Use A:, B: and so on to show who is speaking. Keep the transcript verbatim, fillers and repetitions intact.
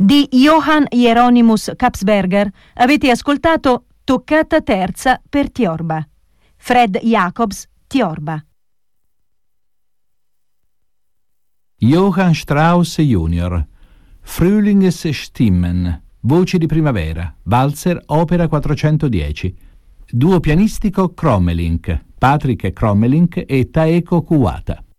A: di Johann Hieronymus Kapsberger avete ascoltato Toccata terza per Tiorba. Fred Jacobs, Tiorba.
B: Johann Strauss junior Frühlingsstimmen, voci di primavera, Walzer, opera quattrocentodieci. Duo pianistico Crommelink, Patrick Crommelink e Taeko Kuwata.